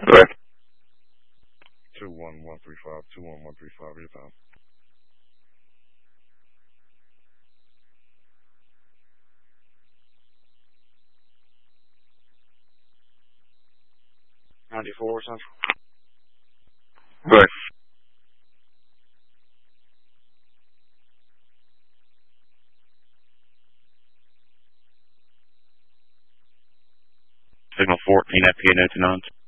Right. 21135, 21135, your time. 94 Central. Right. Signal 14, FPA 99.